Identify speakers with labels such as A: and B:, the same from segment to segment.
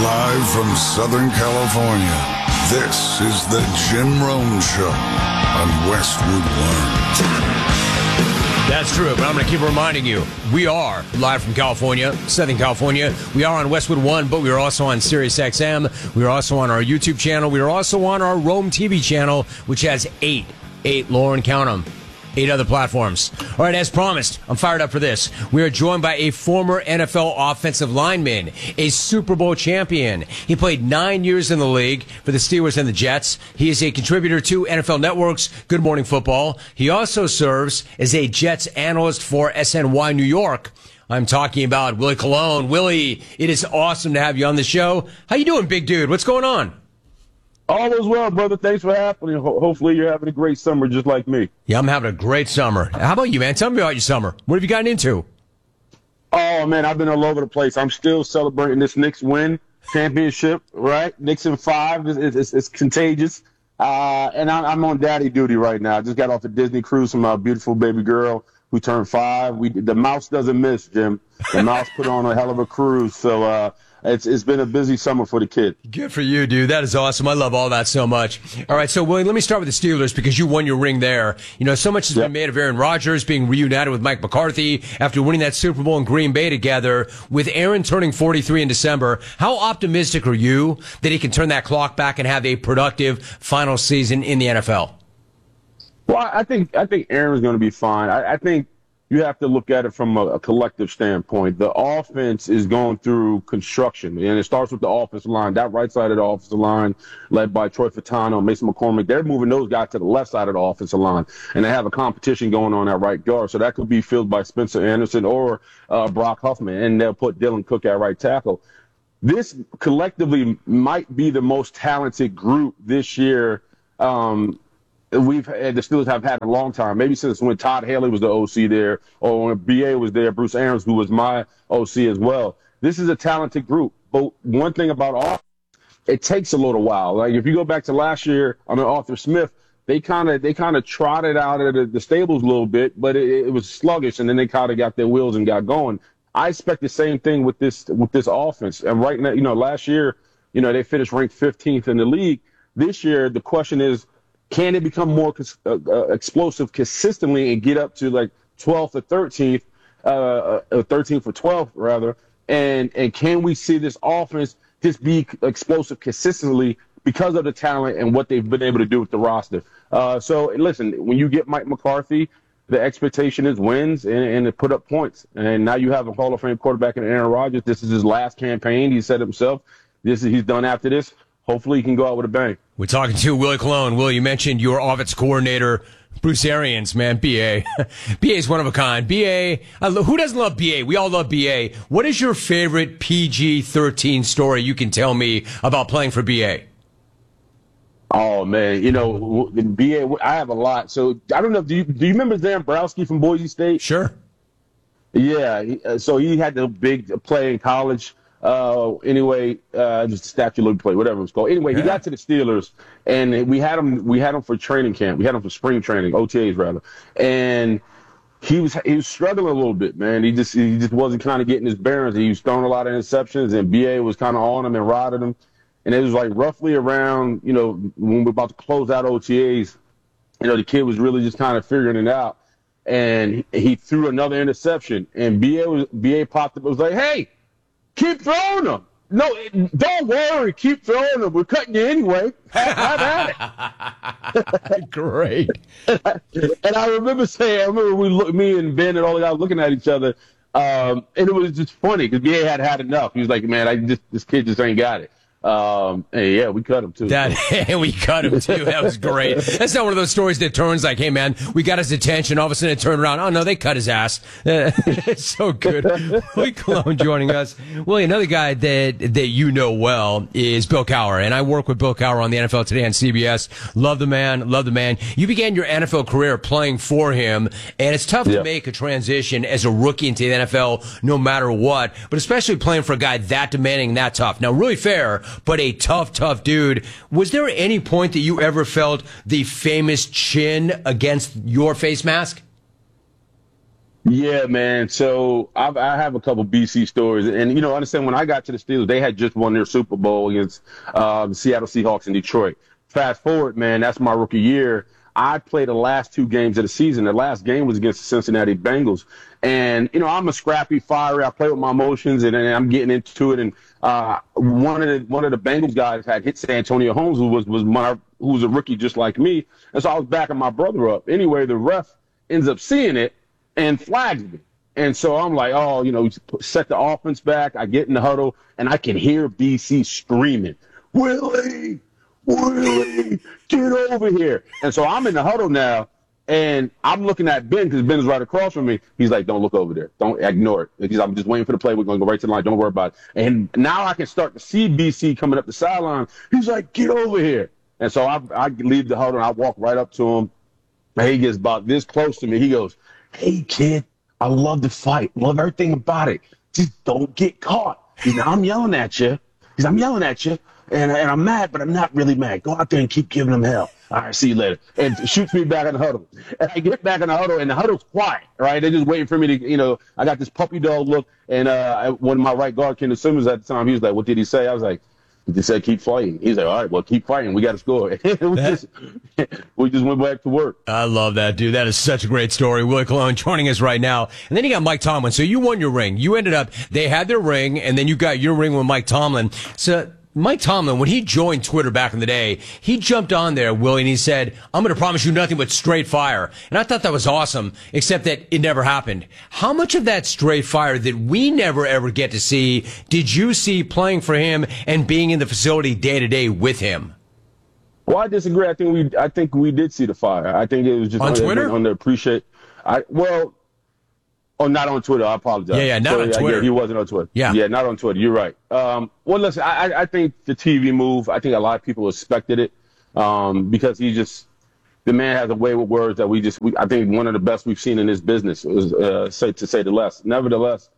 A: Live from Southern California, this is the Jim Rome Show on Westwood One.
B: That's true, but I'm going to keep reminding you, we are live from California, Southern California. We are on Westwood One, but we are also on Sirius XM. We are also on our YouTube channel. We are also on our Rome TV channel, which has eight, Lauren, count them. 8 other platforms. All right, as promised, I'm fired up for this. We are joined by a former NFL offensive lineman, a Super Bowl champion. He played 9 years in the league for the Steelers and the Jets. He is a contributor to NFL Network's Good Morning Football. He also serves as a Jets analyst for SNY New York. I'm talking about Willie Colon. Willie, it is awesome to have you on the show. How you doing, big dude? What's going on?
C: All is well, brother. Thanks for happening. Hopefully you're having a great summer just like me.
B: Yeah, I'm having a great summer. How about you, man? Tell me about your summer. What have you gotten into?
C: Oh, man, I've been all over the place. I'm still celebrating this Knicks win championship, right? Knicks in 5. It's contagious. And I'm on daddy duty right now. I just got off a Disney cruise from my beautiful baby girl who turned 5. The mouse doesn't miss, Jim. The mouse put on a hell of a cruise. So, It's been a busy summer for the kid.
B: Good for you, dude. That is awesome. I love all that so much. All right, so Willie, let me start with the Steelers because you won your ring there. You know, so much has been made of Aaron Rodgers being reunited with Mike McCarthy after winning that Super Bowl in Green Bay together. With Aaron turning 43 in December, how optimistic are you that he can turn that clock back and have a productive final season in the NFL?
C: Well, I think Aaron's going to be fine. I think you have to look at it from a collective standpoint. The offense is going through construction, and it starts with the offensive line. That right side of the offensive line, led by Troy Fautano, Mason McCormick, they're moving those guys to the left side of the offensive line, and they have a competition going on at right guard. So that could be filled by Spencer Anderson or Brock Huffman, and they'll put Dylan Cook at right tackle. This collectively might be the most talented group this year the Steelers have had a long time, maybe since when Todd Haley was the OC there, or when BA was there, Bruce Arians, who was my OC as well. This is a talented group, but one thing about offense, it takes a little while. Like if you go back to last year under Arthur Smith, they kind of trotted out of the stables a little bit, but it was sluggish, and then they kind of got their wheels and got going. I expect the same thing with this offense. And right now, last year, they finished ranked 15th in the league. This year, the question is, can it become more explosive consistently and get up to like 12th or 13th, 13th or 12th rather? And can we see this offense just be explosive consistently because of the talent and what they've been able to do with the roster? So listen, when you get Mike McCarthy, the expectation is wins and to put up points. And now you have a Hall of Fame quarterback in Aaron Rodgers. This is his last campaign. He said himself, he's done after this. Hopefully he can go out with a bang.
B: We're talking to Willie Colon. Will, you mentioned your offense coordinator, Bruce Arians, man, BA. BA is one of a kind. BA, who doesn't love BA? We all love BA. What is your favorite PG-13 story you can tell me about playing for BA?
C: Oh, man, BA, I have a lot. So I don't know, do you remember Zambrowski from Boise State?
B: Sure.
C: Yeah, so he had the big play in college. Just statute of play, whatever it's called. Anyway, he got to the Steelers, and we had him for training camp. We had him for spring training, OTAs rather, and he was struggling a little bit, man. He just wasn't kind of getting his bearings. He was throwing a lot of interceptions, and BA was kind of on him and riding him. And it was like roughly around, when we're about to close out OTAs, the kid was really just kind of figuring it out, and he threw another interception, and BA popped up. It was like, hey, keep throwing them. No, don't worry. Keep throwing them. We're cutting you anyway. Have at
B: it. Great.
C: And I remember me and Ben and all the guys looking at each other, and it was just funny because BA had enough. He was like, man, this kid just ain't got it. And yeah, we cut him too.
B: We cut him too. That was great. That's not one of those stories that turns like, hey man, we got his attention. All of a sudden it turned around. Oh no, they cut his ass. It's so good. Willie Colon joining us. Willie, another guy that you know well is Bill Cowher, and I work with Bill Cowher on the NFL Today on CBS. Love the man. You began your NFL career playing for him, and it's tough to make a transition as a rookie into the NFL, no matter what, but especially playing for a guy that demanding, that tough. Now, really fair, but a tough dude. Was there any point that you ever felt the famous chin against your face mask?
C: Yeah, man. So I have a couple BC stories, and understand when I got to the Steelers, they had just won their Super Bowl against the Seattle Seahawks in Detroit. Fast forward, man, that's my rookie year. I played the last two games of the season. The last game was against the Cincinnati Bengals, and I'm a scrappy, fiery. I play with my emotions, and I'm getting into it. And one of the Bengals guys had hit Santonio Holmes, who was a rookie just like me, and so I was backing my brother up. Anyway, the ref ends up seeing it and flags me. And so I'm like, oh, set the offense back. I get in the huddle, and I can hear BC screaming, Willie, Willie, get over here. And so I'm in the huddle now, and I'm looking at Ben because Ben is right across from me. He's like, don't look over there. Don't ignore it. I'm just waiting for the play. We're going to go right to the line. Don't worry about it. And now I can start to see BC coming up the sideline. He's like, get over here. And so I leave the huddle, and I walk right up to him. And he gets about this close to me. He goes, hey, kid, I love the fight. Love everything about it. Just don't get caught. I'm yelling at you. I'm yelling at you, and I'm mad, but I'm not really mad. Go out there and keep giving them hell. All right, see you later. And shoots me back in the huddle. And I get back in the huddle, and the huddle's quiet, right? They're just waiting for me to, I got this puppy dog look, and one of my right guard, Kendall Simmons, at the time, he was like, what did he say? I was like, he just said, keep fighting. He's like, all right, well, keep fighting. We got to score. we just went back to work.
B: I love that, dude. That is such a great story. Willie Colon joining us right now. And then you got Mike Tomlin. So you won your ring. You ended up, they had their ring, and then you got your ring with Mike Tomlin. So Mike Tomlin, when he joined Twitter back in the day, he jumped on there, Willie, and he said, I'm going to promise you nothing but straight fire. And I thought that was awesome, except that it never happened. How much of that straight fire that we never ever get to see did you see playing for him and being in the facility day to day with him?
C: Well, I disagree. I think we did see the fire. I think it was just
B: on Twitter.
C: Oh, not on Twitter. I apologize.
B: Yeah, not on Twitter.
C: Yeah, he wasn't on Twitter.
B: Yeah,
C: not on Twitter. You're right. Well, listen, I think the TV move, I think a lot of people expected it because the man has a way with words that I think one of the best we've seen in this business, to say the less. Nevertheless,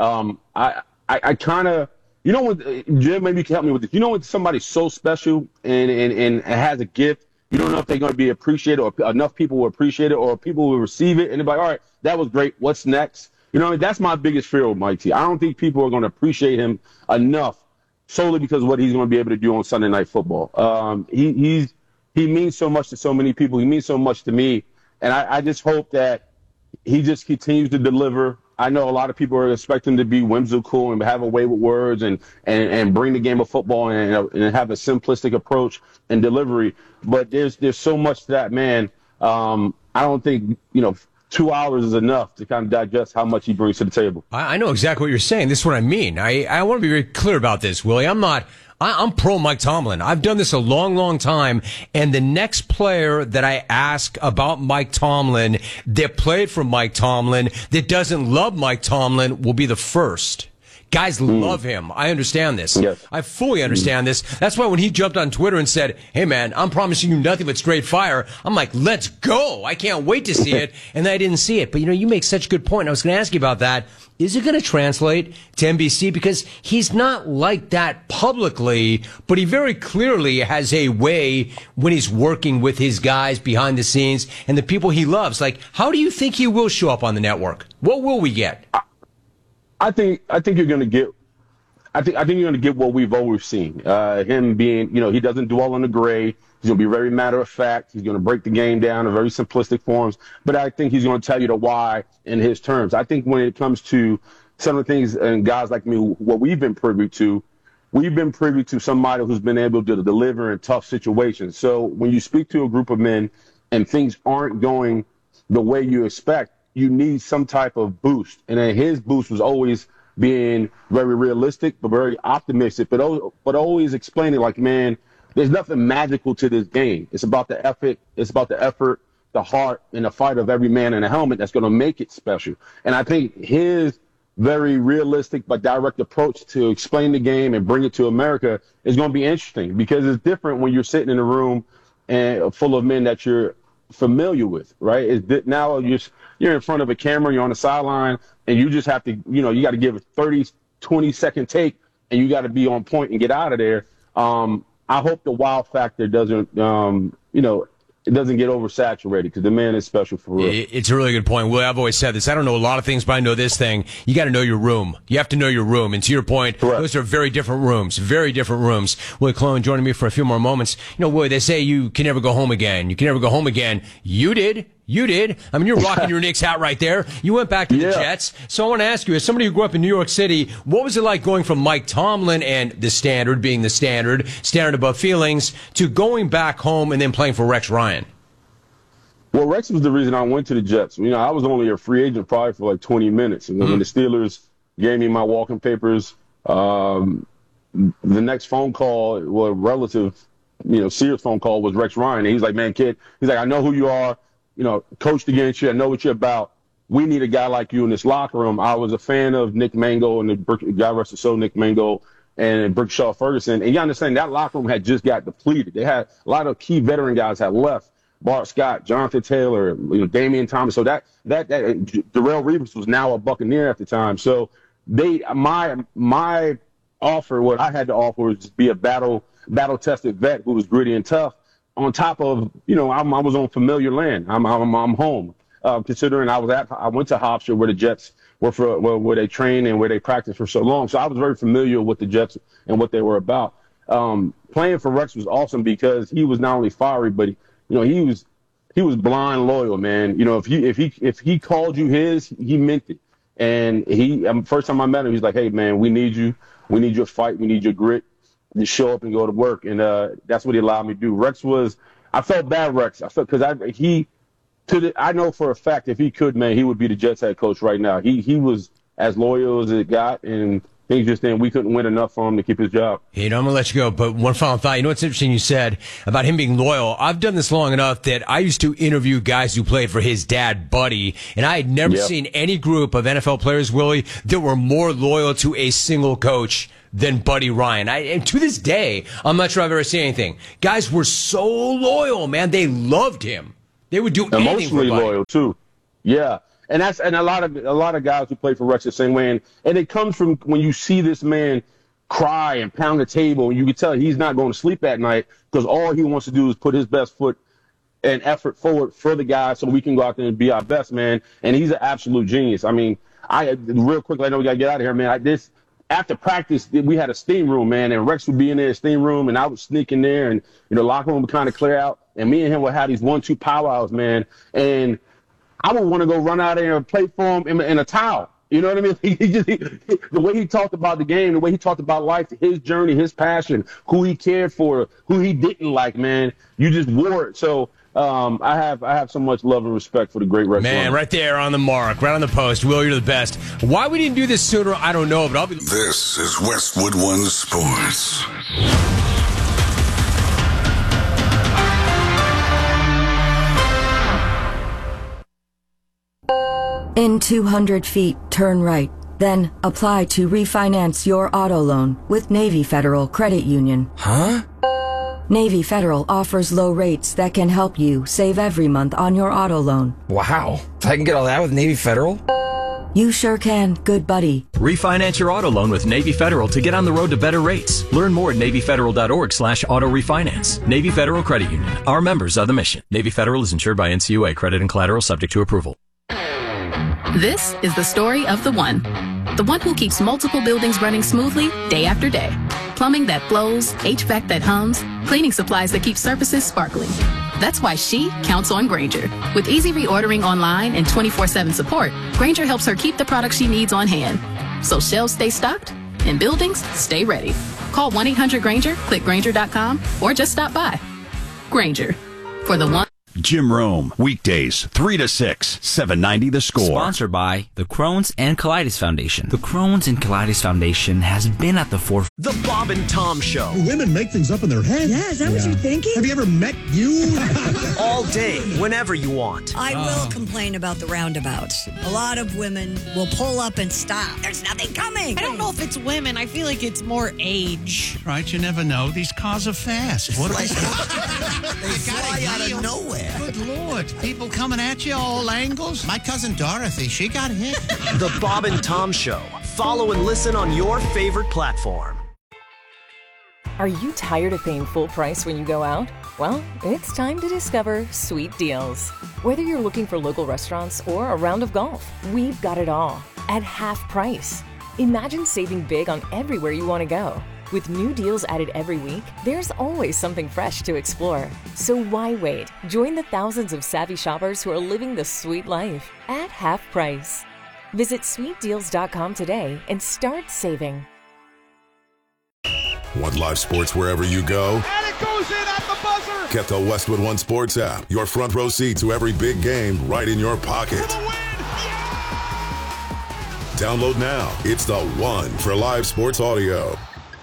C: I kind of, what, Jim, maybe you can help me with this. When somebody's so special and has a gift, you don't know if they're going to be appreciated or enough people will appreciate it or people will receive it. And they're like, all right, that was great. What's next? That's my biggest fear with Mike T. I don't think people are going to appreciate him enough solely because of what he's going to be able to do on Sunday Night Football. He means so much to so many people. He means so much to me. And I just hope that he just continues to deliver. I know a lot of people are expecting to be whimsical and have a way with words and bring the game of football and have a simplistic approach and delivery. But there's so much to that man. I don't think 2 hours is enough to kind of digest how much he brings to the table.
B: I know exactly what you're saying. This is what I mean. I want to be very clear about this, Willie. I'm pro Mike Tomlin. I've done this a long, long time. And the next player that I ask about Mike Tomlin that played for Mike Tomlin that doesn't love Mike Tomlin will be the first. Guys love him. I understand this.
C: Yes.
B: I fully understand this. That's why when he jumped on Twitter and said, hey, man, I'm promising you nothing but straight fire, I'm like, let's go. I can't wait to see it. And I didn't see it. But, you make such a good point. I was going to ask you about that. Is it going to translate to NBC? Because he's not like that publicly, but he very clearly has a way when he's working with his guys behind the scenes and the people he loves. Like, how do you think he will show up on the network? What will we get?
C: I think you're going to get. I think you're going to get what we've always seen. Him being, he doesn't dwell on the gray. He's going to be very matter of fact. He's going to break the game down in very simplistic forms. But I think he's going to tell you the why in his terms. I think when it comes to some of the things and guys like me, what we've been privy to somebody who's been able to deliver in tough situations. So when you speak to a group of men and things aren't going the way you expect, you need some type of boost. And then his boost was always being very realistic, but very optimistic, but always explaining like, man, there's nothing magical to this game. It's about the effort. It's about the effort, the heart, and the fight of every man in a helmet that's going to make it special. And I think his very realistic but direct approach to explain the game and bring it to America is going to be interesting because it's different when you're sitting in a room and full of men that you're familiar with, right? Now you're in front of a camera, you're on the sideline, and you just have to, you got to give a 30, 20-second take, and you got to be on point and get out of there. I hope the wow factor doesn't, it doesn't get oversaturated because the man is special for real.
B: It's a really good point. Well, I've always said this. I don't know a lot of things, but I know this thing. You got to know your room. You have to know your room. And to your point,
C: Correct.
B: Those are very different rooms. Very different rooms. Willie Colon joining me for a few more moments. You know, Willie, they say you can never go home again. You can never go home again. You did. You did. I mean, you're rocking your Knicks hat right there. You went back to the Jets. So I want to ask you, as somebody who grew up in New York City, what was it like going from Mike Tomlin and the standard being the standard above feelings, to going back home and then playing for Rex Ryan?
C: Well, Rex was the reason I went to the Jets. You know, I was only a free agent probably for like 20 minutes. And when the Steelers gave me my walking papers, the next phone call, well, relative, serious phone call, was Rex Ryan. And he's like, man, kid, he's like, I know who you are. Coached against you. I know what you're about. We need a guy like you in this locker room. I was a fan of Nick Mango and God rest his soul, Nick Mango and Brickshaw Ferguson. And you understand that locker room had just got depleted. They had a lot of key veteran guys had left. Bart Scott, Jonathan Taylor, Damian Thomas. So that Darrelle Revis was now a Buccaneer at the time. So my offer, what I had to offer, was just be a battle tested vet who was gritty and tough. On top of, I was on familiar land. I'm home. Considering I went to Hofstra, where the Jets were where they trained and where they practiced for so long. So I was very familiar with the Jets and what they were about. Playing for Rex was awesome because he was not only fiery, but he was blind loyal, man. If he called you his, he meant it. And first time I met him, he's like, hey man, we need you. We need your fight. We need your grit. Just show up and go to work. And that's what he allowed me to do. I felt bad, Rex. I know for a fact if he could, man, he would be the Jets head coach right now. He was as loyal as it got, and things just then we couldn't win enough for him to keep his job.
B: I'm going to let you go, but one final thought. You know what's interesting you said about him being loyal? I've done this long enough that I used to interview guys who played for his dad, Buddy, and I had never seen any group of NFL players, Willie, that were more loyal to a single coach than Buddy Ryan. And to this day, I'm not sure I've ever seen anything. Guys were so loyal, man. They loved him. They would do anything
C: emotionally
B: for Buddy.
C: Loyal too. Yeah. And a lot of guys who play for Rex the same way. And it comes from when you see this man cry and pound the table, and you can tell he's not going to sleep at night because all he wants to do is put his best foot and effort forward for the guys so we can go out there and be our best, man. And he's an absolute genius. I mean, real quickly, I know we got to get out of here, man. After practice, we had a steam room, man, and Rex would be in there, steam room, and I would sneak in there, and the locker room would kind of clear out, and me and him would have these 1-2 powwows, man, and I would want to go run out there and play for him in a towel. You know what I mean? The way he talked about the game, the way he talked about life, his journey, his passion, who he cared for, who he didn't like, man, you just wore it. So I have so much love and respect for the great Rex
B: Man,
C: Ryan.
B: right there on the mark, right on the post. Will, you're the best. Why we didn't do this sooner, I don't know, but I'll be...
A: This is Westwood One Sports.
D: In 200 feet, turn right. Then apply to refinance your auto loan with Navy Federal Credit Union.
E: Huh?
D: Navy Federal offers low rates that can help you save every month on your auto loan.
E: Wow. I can get all that with Navy Federal?
D: You sure can, good buddy.
F: Refinance your auto loan with Navy Federal to get on the road to better rates. Learn more at NavyFederal.org/auto refinance. Navy Federal Credit Union. Our members are the mission. Navy Federal is insured by NCUA. Credit and collateral subject to approval.
G: This is the story of the one who keeps multiple buildings running smoothly day after day. Plumbing that flows, HVAC that hums, cleaning supplies that keep surfaces sparkling. That's why she counts on Grainger. With easy reordering online and 24/7 support, Grainger helps her keep the products she needs on hand. So shelves stay stocked and buildings stay ready. Call 1-800-GRAINGER, click Grainger.com, or just stop by. Grainger, for the one.
H: Jim Rome, weekdays, 3 to 6, 790 The Score.
I: Sponsored by the Crohn's and Colitis Foundation. The Crohn's and Colitis Foundation has been at the forefront.
J: The Bob and Tom Show.
K: Women make things up in their head.
L: Yeah, is that what you're thinking?
K: Have you ever met you?
J: All day, whenever you want.
L: I will complain about the roundabouts. A lot of women will pull up and stop. There's nothing coming.
M: I don't know if it's women. I feel like it's more age.
K: Right, you never know. These cars are fast. What
N: they fly out of nowhere.
K: Good Lord. People coming at you all angles.
N: My cousin Dorothy, she got hit.
J: The Bob and Tom Show. Follow and listen on your favorite platform.
O: Are you tired of paying full price when you go out? Well, it's time to discover Sweet Deals. Whether you're looking for local restaurants or a round of golf, we've got it all at half price. Imagine saving big on everywhere you want to go. With new deals added every week, there's always something fresh to explore. So why wait? Join the thousands of savvy shoppers who are living the sweet life at half price. Visit sweetdeals.com today and start saving.
P: Want live sports wherever you go?
Q: And it goes in at the buzzer!
P: Get the Westwood One Sports app. Your front row seat to every big game right in your pocket.
Q: For the win! Yeah!
P: Download now. It's the one for live sports audio.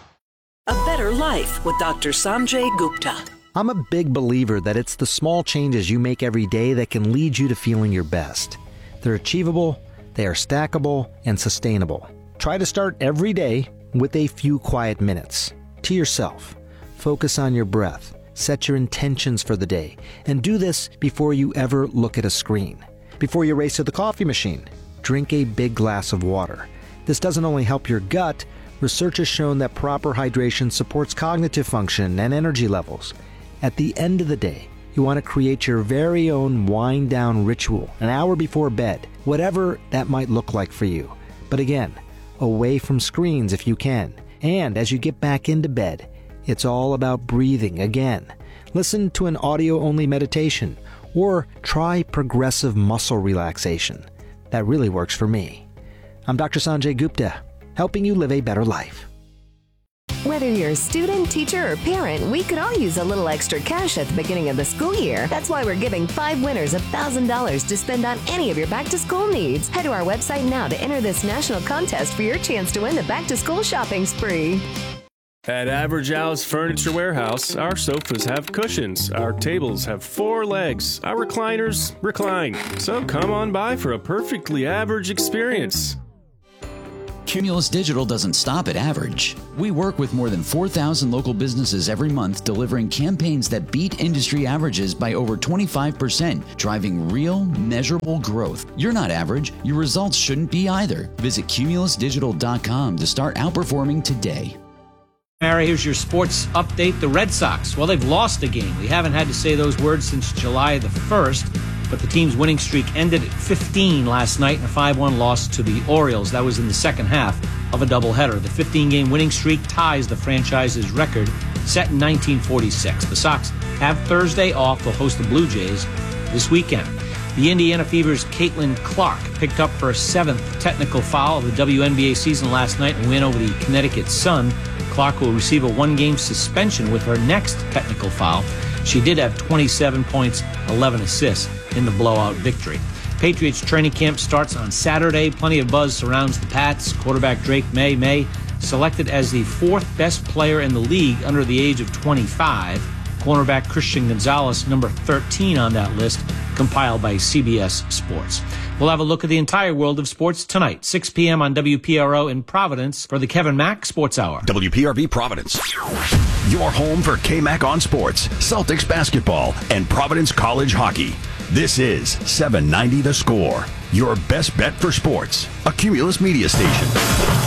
R: A Better Life with Dr. Sanjay Gupta.
S: I'm a big believer that it's the small changes you make every day that can lead you to feeling your best. They're achievable, they are stackable, and sustainable. Try to start every day with a few quiet minutes. To yourself. Focus on your breath. Set your intentions for the day. And do this before you ever look at a screen. Before you race to the coffee machine, drink a big glass of water. This doesn't only help your gut, research has shown that proper hydration supports cognitive function and energy levels. At the end of the day, you want to create your very own wind-down ritual an hour before bed, whatever that might look like for you. But again, away from screens if you can. And as you get back into bed, it's all about breathing again. Listen to an audio-only meditation or try progressive muscle relaxation. That really works for me. I'm Dr. Sanjay Gupta, helping you live a better life.
T: Whether you're a student, teacher, or parent, we could all use a little extra cash at the beginning of the school year. That's why we're giving 5 winners $1,000 to spend on any of your back-to-school needs. Head to our website now to enter this national contest for your chance to win the back-to-school shopping spree.
U: At Average Al's Furniture Warehouse, our sofas have cushions, our tables have 4 legs, our recliners recline. So come on by for a perfectly average experience.
V: Cumulus Digital doesn't stop at average. We work with more than 4,000 local businesses every month, delivering campaigns that beat industry averages by over 25%, driving real, measurable growth. You're not average. Your results shouldn't be either. Visit cumulusdigital.com to start outperforming today.
W: Mary, here's your sports update. The Red Sox, well, they've lost a game. We haven't had to say those words since July the 1st. But the team's winning streak ended at 15 last night in a 5-1 loss to the Orioles. That was in the second half of a doubleheader. The 15-game winning streak ties the franchise's record set in 1946. The Sox have Thursday off. They'll host the Blue Jays this weekend. The Indiana Fever's Caitlin Clark picked up her 7th technical foul of the WNBA season last night and win over the Connecticut Sun. Clark will receive a 1-game suspension with her next technical foul. She did have 27 points, 11 assists in the blowout victory. Patriots training camp starts on Saturday. Plenty of buzz surrounds the Pats. Quarterback Drake May selected as the 4th best player in the league under the age of 25. Cornerback Christian Gonzalez, number 13 on that list, compiled by CBS Sports. We'll have a look at the entire world of sports tonight, 6 p.m. on WPRO in Providence for the Kevin Mack Sports Hour.
H: WPRB Providence. Your home for K-Mac on sports, Celtics basketball, and Providence College hockey. This is 790 The Score, your best bet for sports, a Cumulus media station.